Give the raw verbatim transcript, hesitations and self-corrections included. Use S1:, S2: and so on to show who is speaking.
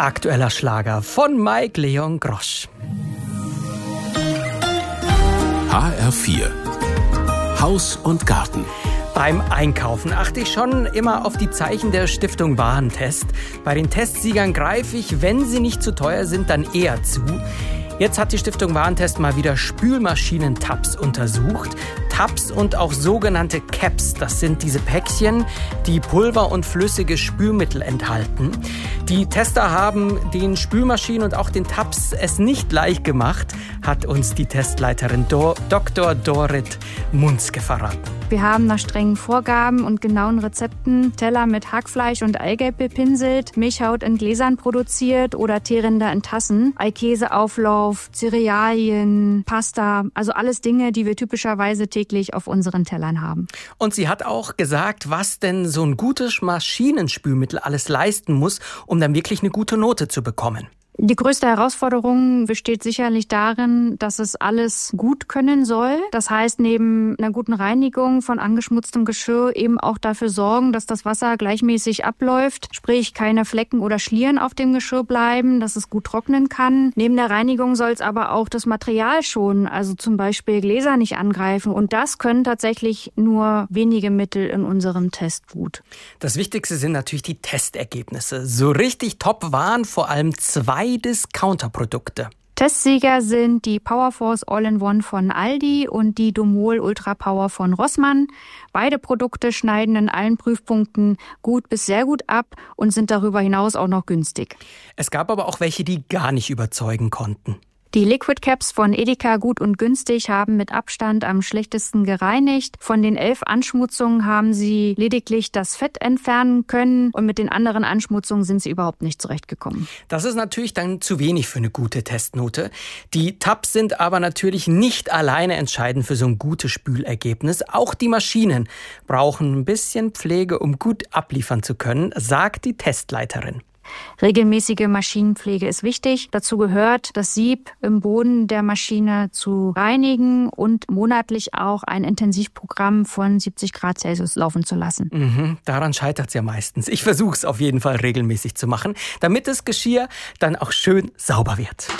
S1: Aktueller Schlager von Mike Leon Grosch.
S2: H R vier Haus und Garten.
S1: Beim Einkaufen achte ich schon immer auf die Zeichen der Stiftung Warentest. Bei den Testsiegern greife ich, wenn sie nicht zu teuer sind, dann eher zu. Jetzt hat die Stiftung Warentest mal wieder Spülmaschinen-Tabs untersucht. Tabs und auch sogenannte Caps, das sind diese Päckchen, die Pulver und flüssige Spülmittel enthalten. Die Tester haben den Spülmaschinen und auch den Tabs es nicht leicht gemacht, hat uns die Testleiterin Do- Doktor Dorit Munzke verraten.
S3: Wir haben nach strengen Vorgaben und genauen Rezepten Teller mit Hackfleisch und Eigelb bepinselt, Milchhaut in Gläsern produziert oder Teerinder in Tassen, Eikäseauflauf, Cerealien, Pasta, also alles Dinge, die wir typischerweise täglich auf unseren Tellern haben.
S1: Und sie hat auch gesagt, was denn so ein gutes Maschinenspülmittel alles leisten muss, um dann wirklich eine gute Note zu bekommen.
S3: Die größte Herausforderung besteht sicherlich darin, dass es alles gut können soll. Das heißt, neben einer guten Reinigung von angeschmutztem Geschirr eben auch dafür sorgen, dass das Wasser gleichmäßig abläuft, sprich keine Flecken oder Schlieren auf dem Geschirr bleiben, dass es gut trocknen kann. Neben der Reinigung soll es aber auch das Material schonen, also zum Beispiel Gläser nicht angreifen. Und das können tatsächlich nur wenige Mittel in unserem Test gut.
S1: Das Wichtigste sind natürlich die Testergebnisse. So richtig top waren vor allem zwei Discounter-Produkte.
S3: Testsieger sind die Powerforce All-in-One von Aldi und die Domol Ultra Power von Rossmann. Beide Produkte schneiden in allen Prüfpunkten gut bis sehr gut ab und sind darüber hinaus auch noch günstig.
S1: Es gab aber auch welche, die gar nicht überzeugen konnten.
S3: Die Liquid Caps von Edeka Gut und Günstig haben mit Abstand am schlechtesten gereinigt. Von den elf Anschmutzungen haben sie lediglich das Fett entfernen können und mit den anderen Anschmutzungen sind sie überhaupt nicht zurechtgekommen.
S1: Das ist natürlich dann zu wenig für eine gute Testnote. Die Tabs sind aber natürlich nicht alleine entscheidend für so ein gutes Spülergebnis. Auch die Maschinen brauchen ein bisschen Pflege, um gut abliefern zu können, sagt die Testleiterin.
S3: Regelmäßige Maschinenpflege ist wichtig. Dazu gehört, das Sieb im Boden der Maschine zu reinigen und monatlich auch ein Intensivprogramm von siebzig Grad Celsius laufen zu lassen.
S1: Mhm, daran scheitert es ja meistens. Ich versuche es auf jeden Fall regelmäßig zu machen, damit das Geschirr dann auch schön sauber wird.